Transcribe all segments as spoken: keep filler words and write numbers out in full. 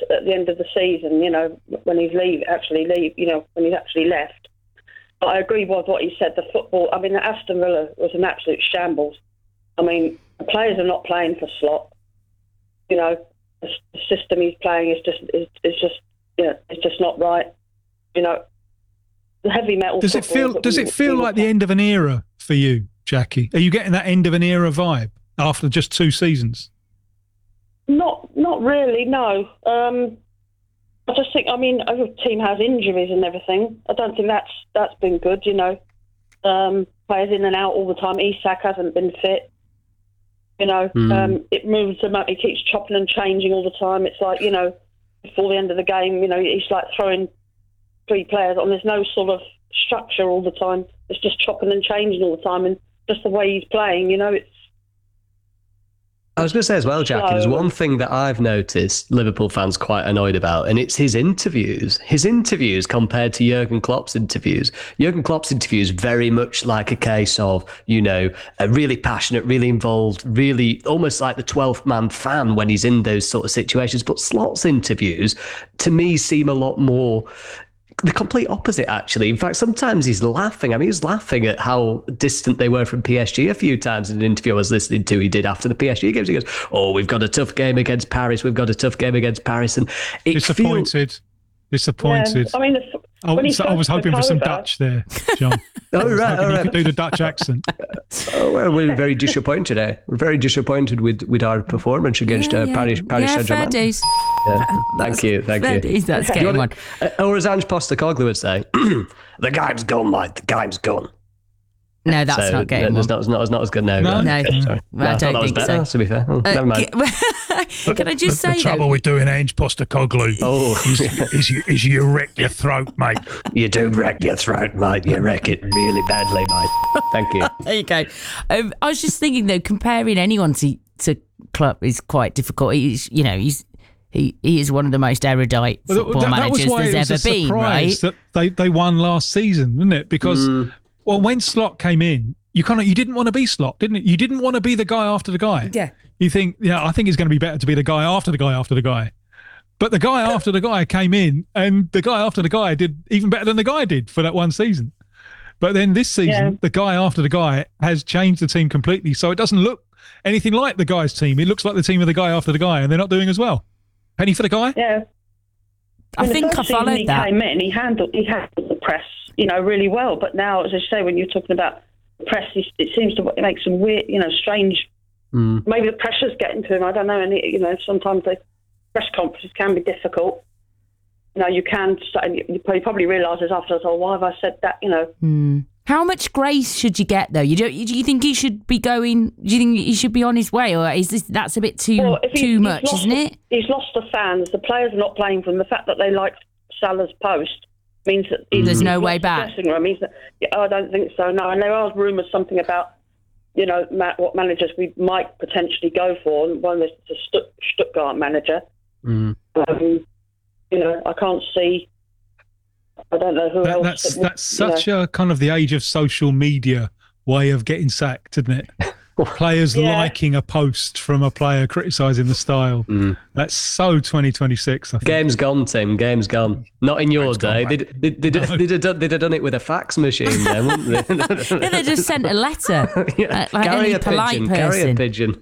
at the end of the season, you know, when he's leave, actually leave, you know, when he's actually left. But I agree with what he said. The football, I mean, Aston Villa was an absolute shambles. I mean, the players are not playing for slot. You know, the, the system he's playing is just is, is just you know, it's just not right. You know, the heavy metal. Does it feel? Does it feel like the end of an era for you, Jackie? Are you getting that end of an era vibe after just two seasons? Not, not really. No. Um, I just think. I mean, every team has injuries and everything. I don't think that's that's been good. You know, um, players in and out all the time. Isak hasn't been fit. You know, mm. um, it moves him up. He keeps chopping and changing all the time. It's like, you know, before the end of the game, you know, he's like throwing three players on. There's no sort of structure all the time. It's just chopping and changing all the time, and just the way he's playing. You know, it's. I was going to say as well, Jackie, there's one thing that I've noticed Liverpool fans quite annoyed about, and it's his interviews. His interviews compared to Jurgen Klopp's interviews. Jurgen Klopp's interviews very much like a case of, you know, a really passionate, really involved, really almost like the twelfth man fan when he's in those sort of situations. But Slot's interviews, to me, seem a lot more... the complete opposite, actually. In fact, sometimes he's laughing. I mean, he's laughing at how distant they were from P S G a few times in an interview I was listening to he did after the P S G games. He goes, oh, we've got a tough game against Paris. We've got a tough game against Paris. And it Disappointed. Feels... Disappointed. Yeah, I mean, the, I was, I was hoping for some Dutch there, John. Oh, right, all you right. could do the Dutch accent. Oh, well, we're very disappointed. Eh? We're very disappointed with, with our performance against yeah, uh, yeah. Paris, Paris yeah, Saint-Germain. Fair days. Yeah. Thank you, thank fair you. Days, that's getting one. Or as Ange Postecoglou would say, the game's gone, mate. The game's gone. No, that's so, not getting no, one. It's not, it's not, it's not as good now. No, no, no. Sorry. well, I, I don't that was think better, so. to be fair. Oh, Uh, never mind. Can I just the, say the trouble though, with doing Ange Postecoglou oh. is, is, you, is you wreck your throat, mate. You do wreck your throat, mate. You wreck it really badly, mate. Thank you. there you go. Um, I was just thinking though, comparing anyone to to Klopp is quite difficult. He's, you know, he's he, he is one of the most erudite Well, football that, that managers was why there's it was ever a been, surprise right? that they, they won last season, wasn't it? Because Mm. well, when Slot came in, you kind of you didn't want to be Slot, didn't it? You didn't want to be the guy after the guy. Yeah. You think, yeah, I think it's going to be better to be the guy after the guy after the guy. But the guy after the guy came in, and the guy after the guy did even better than the guy did for that one season. But then this season, Yeah. the guy after the guy has changed the team completely, so it doesn't look anything like the guy's team. It looks like the team of the guy after the guy, and they're not doing as well. Penny for the guy? Yeah. I mean, think the I first season followed he that. came in, he handled he handled the press, you know, really well. But now, as I say, when you're talking about the press, it seems to make some weird, you know, strange. Mm. Maybe the pressure's getting to him. I don't know. And you know, sometimes the press conferences can be difficult. You know, you can. You probably realise afterwards, oh, why have I said that? You know. Mm. How much grace should you get though? You don't. Do you think he should be going? Do you think he should be on his way, or is this that's a bit too Well, if he- too he's much, lost isn't the- it? He's lost the fans. The players are not playing for him. The fact that they like Salah's post means that he's, There's he's no lost way the back. dressing room. He's, yeah, I don't think so. No, and there are rumours something about, you know, ma- what managers we might potentially go for. And one is the Stutt- Stuttgart manager. Mm. Um, you know, I can't see. I don't know who That, else. that's that would, that's you know. such a kind of the age of social media way of getting sacked, isn't it? Players Yeah. liking a post from a player criticising the style. Mm. That's so twenty twenty-six, I think. Game's gone, Tim. Game's gone. Not in your Game's gone, day. mate. They'd, they'd, they'd, No. they'd, have done, they'd have done it with a fax machine then, wouldn't they? Yeah, they just sent a letter. Yeah, uh, like carry any a polite pigeon. person. Carry a pigeon.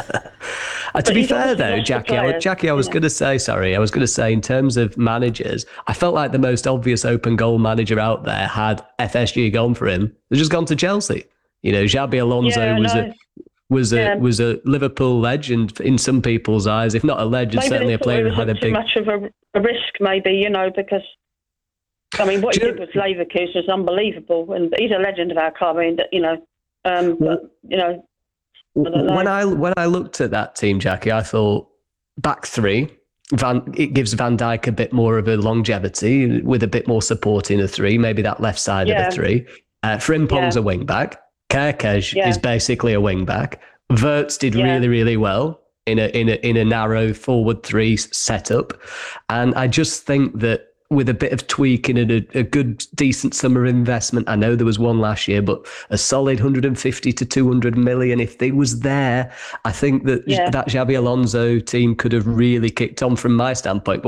Uh, to But be he's fair, obviously though, lost the Jackie, I, was- players, Jackie, I was you know. going to say, sorry, I was going to say, in terms of managers, I felt like the most obvious open goal manager out there had F S G gone for him. They've just gone to Chelsea. You know, Xabi Alonso Yeah, was no. a was a Yeah. was a Liverpool legend in some people's eyes, if not a legend, Maybe certainly they a thought player it who was had a too big. much of a, a risk, maybe, you know, because I mean, what he Do you- did with Leverkusen was unbelievable, and he's a legend of our club. I mean, you know, um, Well- but you know, I don't know. When I when I looked at that team, Jackie, I thought back three. Van it gives Van Dijk a bit more of a longevity with a bit more support in a three, maybe that left side Yeah. of a three. Uh, Frimpong's Yeah. a wing back. Kerkez Yeah. is basically a wing back. Wirtz did Yeah. really really well in a in a in a narrow forward three s- setup, and I just think that with a bit of tweaking and a, a good decent summer investment, I know there was one last year, but a solid one hundred fifty to two hundred million, if they was there, I think that Yeah. that Xabi Alonso team could have really kicked on from my standpoint. But